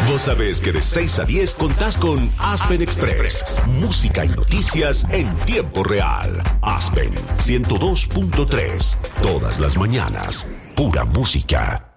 Vos sabés que de 6 a 10 contás con Aspen Express. Música y noticias en tiempo real. Aspen 102.3. Todas las mañanas. Pura música.